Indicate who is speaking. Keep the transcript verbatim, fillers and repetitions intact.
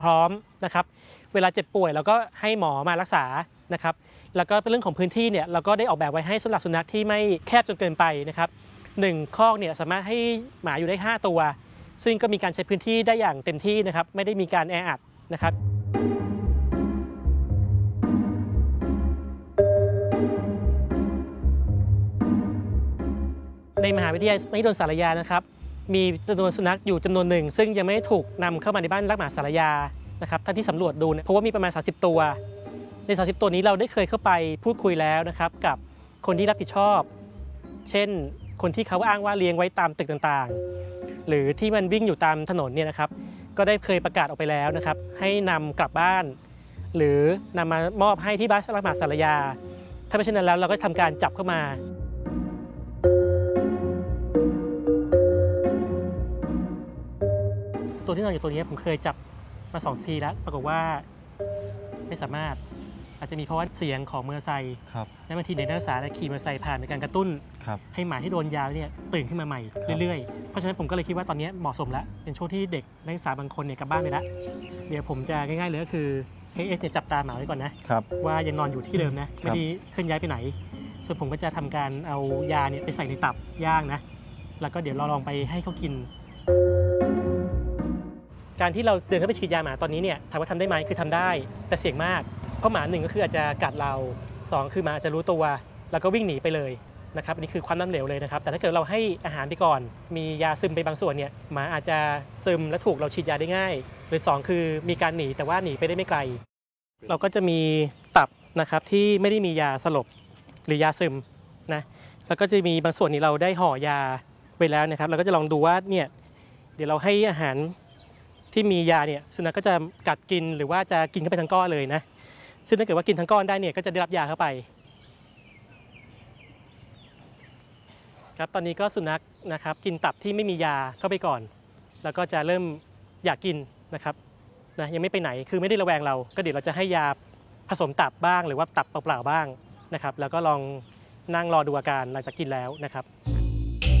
Speaker 1: พร้อมนะครับเวลาเจ็บป่วยเราก็ให้หมอมารักษานะครับแล้วก็เป็นเรื่องของพื้นที่เนี่ยเราก็ได้ออกแบบไว้ให้สำหรับสุนัขที่ไม่แคบจนเกินไปนะครับหนึ่งคอกเนี่ยสามารถให้หมาอยู่ได้ห้าตัวซึ่งก็มีการใช้พื้นที่ได้อย่างเต็มที่นะครับไม่ได้มีการแออัดนะครับในมหาวิทยาลัยมหิดลสารยานะครับมีจำนวนสุนัขอยู่จำนวนหนึ่งซึ่งยังไม่ได้ถูกนำเข้ามาในบ้านรักหมาสารยานะครับท่านที่สำรวจดูเนี่ยเพราะว่ามีประมาณสามสิบตัวในสามสิบตัวนี้เราได้เคยเข้าไปพูดคุยแล้วนะครับกับคนที่รับผิดชอบเช่นคนที่เขาอ้างว่าเลี้ยงไว้ตามตึกต่างๆหรือที่มันวิ่งอยู่ตามถนนเนี่ยนะครับก็ได้เคยประกาศออกไปแล้วนะครับให้นำกลับบ้านหรือนำมามอบให้ที่บ้านรักหมาสารยาถ้าไม่เช่นนั้นแล้วเราก็ทำการจับเข้ามาตัวที่นอนอยู่ตัวนี้ผมเคยจับมาสองทีแล้วปรากฏว่าไม่สามารถอาจจะมีเพราะว่าเสียงของมอเตอร์ไซค์และบางทีเด็กนักศึกษาขี่มอเตอร์ไซค์ผ่านในการกระตุ้นให้หมาที่โดนยาเนี่ยตื่นขึ้นมาใหม่เรื่อยๆเพราะฉะนั้นผมก็เลยคิดว่าตอนนี้เหมาะสมแล้วเป็นช่วงที่เด็กนักศึกษาบางคนเนี่ยกลับบ้านไปแล้วเดี๋ยวผมจะง่ายๆเลยก็คือให้เอสเนี่ยจับตาหมาไว้ก่อนนะว่ายังนอนอยู่ที่เดิมนะไม่ได้เคลื่อนย้ายไปไหนส่วนผมก็จะทำการเอายาเนี่ยไปใส่ในตับย่างนะแล้วก็เดี๋ยวเราลองไปให้เขากินการที่เราเดินเข้าไปฉีดยาหมาตอนนี้เนี่ยถามว่าทำได้ไหมคือทำได้แต่เสี่ยงมากเพราะหมาหนึ่งก็คืออาจจะกัดเราสองคือหมาอาจจะรู้ตัวแล้วก็วิ่งหนีไปเลยนะครับอันนี้คือความล้มเหลวเลยนะครับแต่ถ้าเกิดเราให้อาหารไปก่อนมียาซึมไปบางส่วนเนี่ยหมาอาจจะซึมและถูกเราฉีดยาได้ง่ายหรือสองคือมีการหนีแต่ว่าหนีไปได้ไม่ไกลเราก็จะมีตับนะครับที่ไม่ได้มียาสลบหรือยาซึมนะแล้วก็จะมีบางส่วนนี้เราได้ห่อยาไปแล้วนะครับเราก็จะลองดูว่าเนี่ยเดี๋ยวเราให้อาหารที่มียาเนี่ยสุนัขก็จะกัดกินหรือว่าจะกินเข้าไปทั้งก้อนเลยนะซึ่งถ้าเกิดว่ากินทั้งก้อนได้เนี่ยก็จะได้รับยาเข้าไปครับตอนนี้ก็สุนัขนะครับกินตับที่ไม่มียาเข้าไปก่อนแล้วก็จะเริ่มอยากกินนะครับนะยังไม่ไปไหนคือไม่ได้ระแวงเราก็เดี๋ยวเราจะให้ยาผสมตับบ้างหรือว่าตับเปล่าๆบ้างนะครับแล้วก็ลองนั่งรอดูอาการหลังจากกินแล้วนะครับ